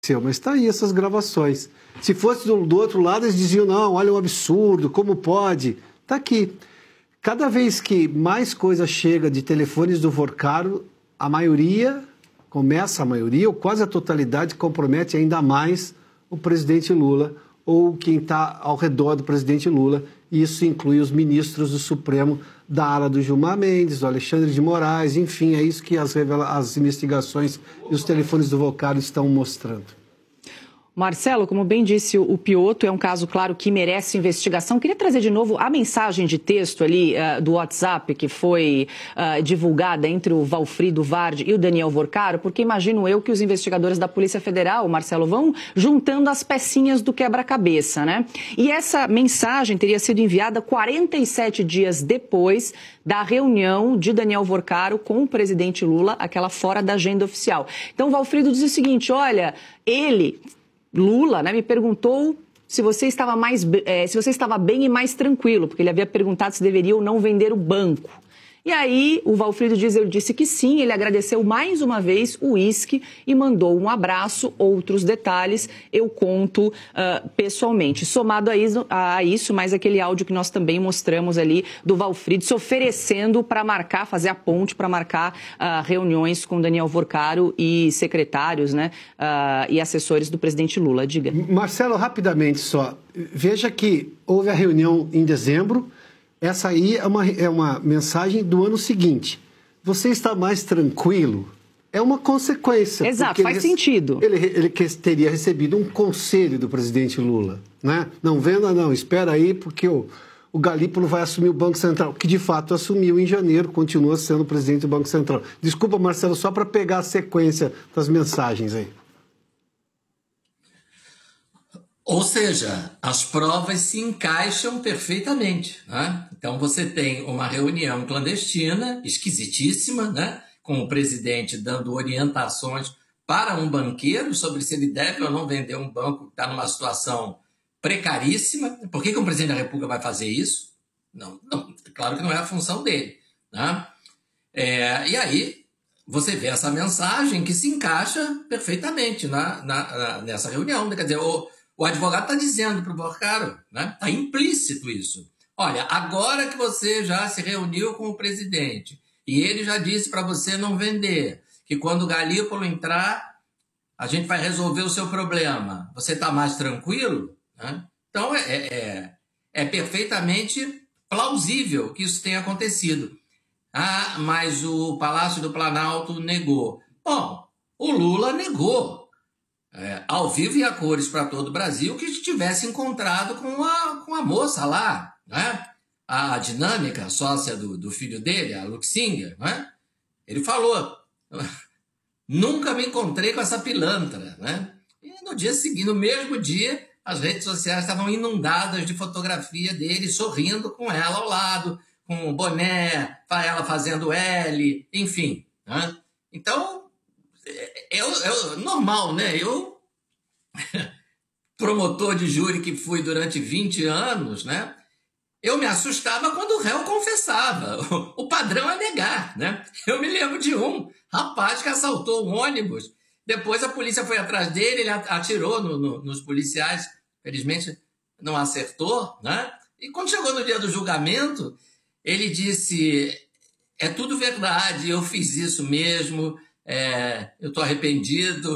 Mas está aí essas gravações. Se fosse do outro lado, eles diziam, não, olha o absurdo, como pode? Está aqui. Cada vez que mais coisa chega de telefones do Vorcaro, a maioria, ou quase a totalidade, compromete ainda mais o presidente Lula ou quem está ao redor do presidente Lula. E isso inclui os ministros do Supremo, da ala do Gilmar Mendes, do Alexandre de Moraes, enfim, é isso que as investigações e os telefones do Vorcaro estão mostrando. Marcelo, como bem disse o Piotto, é um caso, claro, que merece investigação. Queria trazer de novo a mensagem de texto ali do WhatsApp que foi divulgada entre o Valfrido Vardi e o Daniel Vorcaro, porque imagino eu que os investigadores da Polícia Federal, Marcelo, vão juntando as pecinhas do quebra-cabeça, né? E essa mensagem teria sido enviada 47 dias depois da reunião de Daniel Vorcaro com o presidente Lula, aquela fora da agenda oficial. Então, o Valfrido diz o seguinte, olha, Lula, né, me perguntou se você estava bem e mais tranquilo, porque ele havia perguntado se deveria ou não vender o banco. E aí o Valfrido disse que sim, ele agradeceu mais uma vez o uísque e mandou um abraço, outros detalhes eu conto pessoalmente. Somado a isso, mais aquele áudio que nós também mostramos ali do Valfrido se oferecendo para fazer a ponte para marcar reuniões com Daniel Vorcaro e secretários, né, e assessores do presidente Lula. Diga. Marcelo, rapidamente só, veja que houve a reunião em dezembro. Essa aí é uma mensagem do ano seguinte. Você está mais tranquilo? É uma consequência. Exato, faz sentido. Ele teria recebido um conselho do presidente Lula, né? Não venda não, espera aí porque o Galípolo vai assumir o Banco Central, que de fato assumiu em janeiro, continua sendo presidente do Banco Central. Desculpa, Marcelo, só para pegar a sequência das mensagens aí. Ou seja, as provas se encaixam perfeitamente, né? Então você tem uma reunião clandestina, esquisitíssima, né? Com o presidente dando orientações para um banqueiro sobre se ele deve ou não vender um banco que está numa situação precaríssima. Por que um presidente da República vai fazer isso? Não, claro que não é a função dele, né? E aí você vê essa mensagem que se encaixa perfeitamente nessa reunião, né? Quer dizer, o advogado está dizendo para o Vorcaro, né? Está implícito isso. Olha, agora que você já se reuniu com o presidente e ele já disse para você não vender, que quando o Galípolo entrar, a gente vai resolver o seu problema. Você está mais tranquilo? Né? Então, é perfeitamente plausível que isso tenha acontecido. Ah, mas o Palácio do Planalto negou. Bom, o Lula negou. Ao vivo e a cores para todo o Brasil, que tivesse encontrado com a moça lá, né? A Dinâmica, sócia do filho dele, a Luxinger, né? Ele falou, nunca me encontrei com essa pilantra, né? E no dia seguinte, no mesmo dia, as redes sociais estavam inundadas de fotografia dele sorrindo com ela ao lado, com o boné, ela fazendo L, enfim, né? Então, é normal, né? Eu, promotor de júri que fui durante 20 anos, né? Eu me assustava quando o réu confessava. O padrão é negar, né? Eu me lembro de um rapaz que assaltou um ônibus. Depois a polícia foi atrás dele, ele atirou nos policiais. Felizmente não acertou, né? E quando chegou no dia do julgamento, ele disse, é tudo verdade, eu fiz isso mesmo, eu estou arrependido.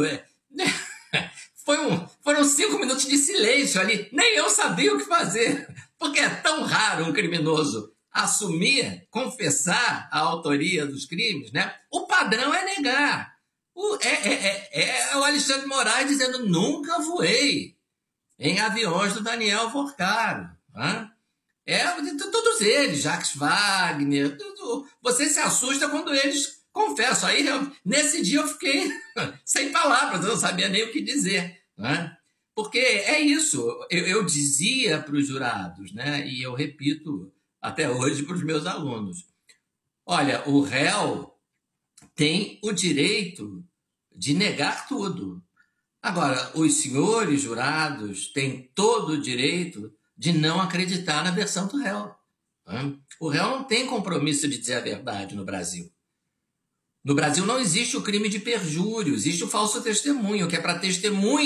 Foram 5 minutos de silêncio ali, nem eu sabia o que fazer, porque é tão raro um criminoso assumir, confessar a autoria dos crimes, né? O padrão é negar. É o Alexandre de Moraes dizendo, nunca voei em aviões do Daniel Vorcaro, né? Todos eles, Jacques Wagner, você se assusta quando eles confessam. Aí, nesse dia eu fiquei sem palavras, eu não sabia nem o que dizer, né? Porque é isso, eu dizia para os jurados, né? E eu repito até hoje para os meus alunos, olha, o réu tem o direito de negar tudo. Agora, os senhores jurados têm todo o direito de não acreditar na versão do réu, né? O réu não tem compromisso de dizer a verdade no Brasil. No Brasil não existe o crime de perjúrio, existe o falso testemunho, que é para testemunha